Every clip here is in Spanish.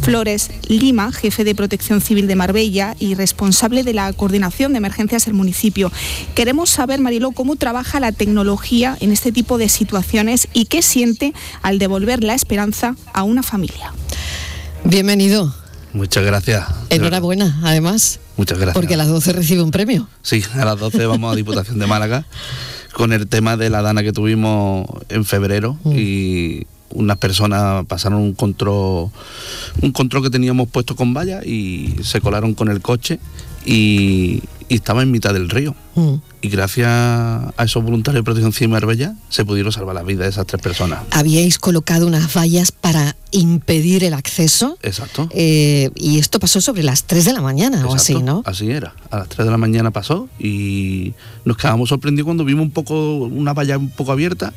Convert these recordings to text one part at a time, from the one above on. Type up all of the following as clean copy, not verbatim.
Flores Lima, jefe de Protección Civil de Marbella y responsable de la coordinación de emergencias del municipio. Queremos saber, Mariló, cómo trabaja la tecnología en este tipo de situaciones y qué siente al devolver la esperanza a una familia. Bienvenido. Muchas gracias. Enhorabuena, además. Muchas gracias. Porque a las 12 recibe un premio. Sí, a las 12 vamos a Diputación de Málaga con el tema de la dana que tuvimos en febrero y unas personas pasaron un control que teníamos puesto con vallas y se colaron con el coche y estaba en mitad del río. Y gracias a esos voluntarios de Protección Civil de Marbella se pudieron salvar la vida de esas 3 personas. Habíais colocado unas vallas para impedir el acceso. Exacto. Y esto pasó sobre las 3 de la mañana. Exacto, o así, ¿no? Así era. A las 3 de la mañana pasó y nos quedamos sorprendidos cuando vimos una valla un poco abierta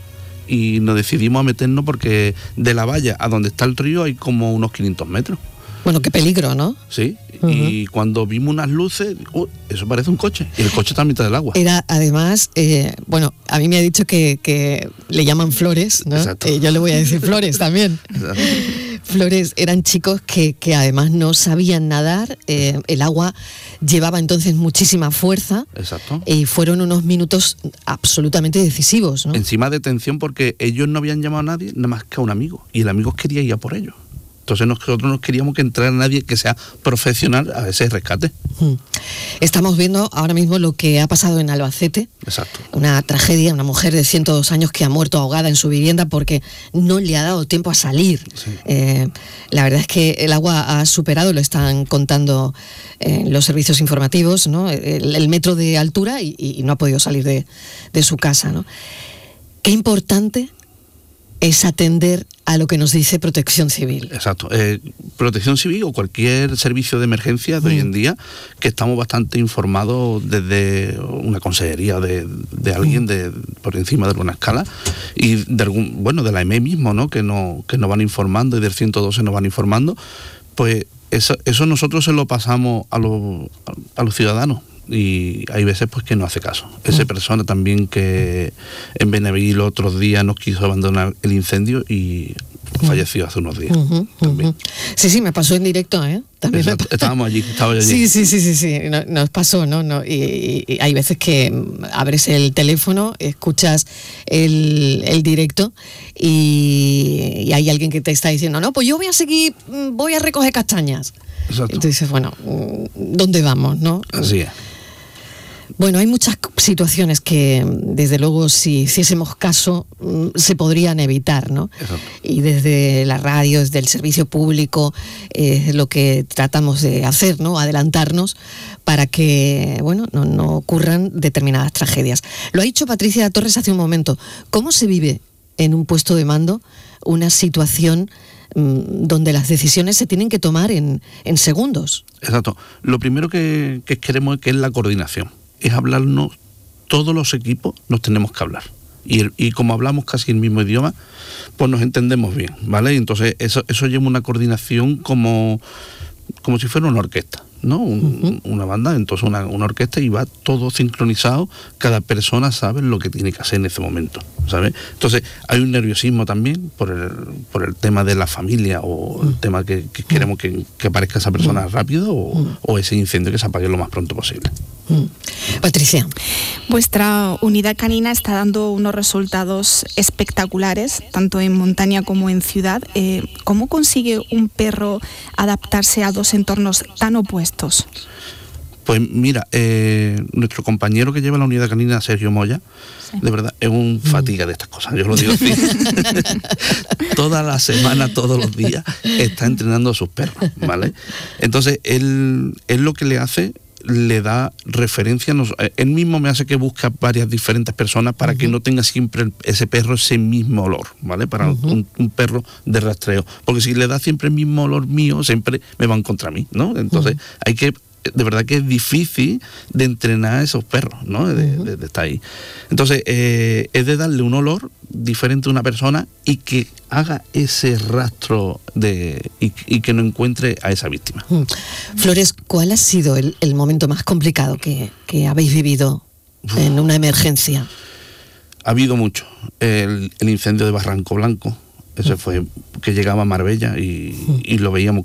y nos decidimos a meternos porque de la valla a donde está el río hay como unos 500 metros. Bueno, qué peligro, ¿no? Sí, y cuando vimos unas luces, eso parece un coche, y el coche está a mitad del agua. Era, además, bueno, a mí me ha dicho que le llaman Flores, ¿no? Exacto. Yo le voy a decir Flores también. Exacto. Flores eran chicos que además no sabían nadar, el agua llevaba entonces muchísima fuerza. Exacto. Y fueron unos minutos absolutamente decisivos, ¿no? Encima de tensión porque ellos no habían llamado a nadie, nada más que a un amigo, y el amigo quería ir a por ellos. Entonces nosotros no queríamos que entrara nadie que sea profesional a ese rescate. Estamos viendo ahora mismo lo que ha pasado en Albacete. Exacto. Una tragedia, una mujer de 102 años que ha muerto ahogada en su vivienda porque no le ha dado tiempo a salir. Sí. La verdad es que el agua ha superado, lo están contando los servicios informativos, ¿no? El metro de altura y no ha podido salir de su casa, ¿no? Qué importante es atender a lo que nos dice Protección Civil. Exacto. Protección Civil o cualquier servicio de emergencia de hoy en día, que estamos bastante informados desde una consejería de alguien por encima de alguna escala y de la EME mismo, ¿no? Que nos van informando y del 112 nos van informando. Pues eso nosotros se lo pasamos a los ciudadanos. Y hay veces pues que no hace caso. Esa persona también que en Benavil otros días nos quiso abandonar el incendio y falleció hace unos días. También. Sí, me pasó en directo, ¿eh? También estaba yo allí. Sí. Nos pasó, ¿no? Y hay veces que abres el teléfono, escuchas el directo y hay alguien que te está diciendo, no, pues yo voy a recoger castañas. Exacto. Y tú dices, bueno, ¿dónde vamos, no? Así es. Bueno, hay muchas situaciones que, desde luego, si hiciésemos caso, se podrían evitar, ¿no? Exacto. Y desde la radio, desde el servicio público, lo que tratamos de hacer, ¿no? Adelantarnos para que, bueno, no ocurran determinadas tragedias. Lo ha dicho Patricia Torres hace un momento. ¿Cómo se vive en un puesto de mando una situación donde las decisiones se tienen que tomar en segundos? Exacto. Lo primero que queremos es que es la coordinación. Es hablarnos, todos los equipos nos tenemos que hablar. Y como hablamos casi el mismo idioma, pues nos entendemos bien, ¿vale? Entonces eso lleva una coordinación como si fuera una orquesta, ¿no? Una banda, entonces una orquesta y va todo sincronizado, cada persona sabe lo que tiene que hacer en ese momento, ¿sabes? Entonces hay un nerviosismo también por el tema de la familia o el tema que queremos que aparezca esa persona rápido o ese incendio que se apague lo más pronto posible. Patricia. Vuestra unidad canina está dando unos resultados espectaculares, tanto en montaña como en ciudad. ¿Cómo consigue un perro adaptarse a dos entornos tan opuestos? Pues mira, nuestro compañero que lleva la unidad canina, Sergio Moya, sí, de verdad, es un fatiga de estas cosas, yo lo digo así. Toda la semana, todos los días, está entrenando a sus perros, ¿vale? Entonces, él lo que le hace, le da referencia, él mismo me hace que busque varias diferentes personas para que no tenga siempre ese perro ese mismo olor, ¿vale? Para un perro de rastreo, porque si le da siempre el mismo olor mío, siempre me van contra mí, ¿no? Entonces hay que, de verdad que es difícil de entrenar a esos perros, ¿no? De estar ahí. Entonces es de darle un olor diferente a una persona y que haga ese rastro y que no encuentre a esa víctima. Flores, ¿cuál ha sido el momento más complicado que habéis vivido en una emergencia? Ha habido mucho. El incendio de Barranco Blanco, ese fue que llegaba a Marbella y lo veíamos